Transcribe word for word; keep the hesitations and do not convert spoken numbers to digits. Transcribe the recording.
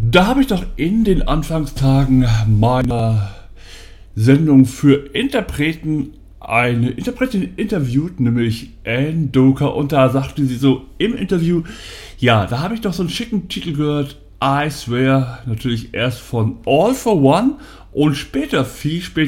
Da habe ich doch in den Anfangstagen meiner Sendung für Interpreten eine Interpretin interviewt, nämlich Anne Doker, und da sagte sie so im Interview, ja, da habe ich doch so einen schicken Titel gehört, I Swear, natürlich erst von All for One und später, viel später,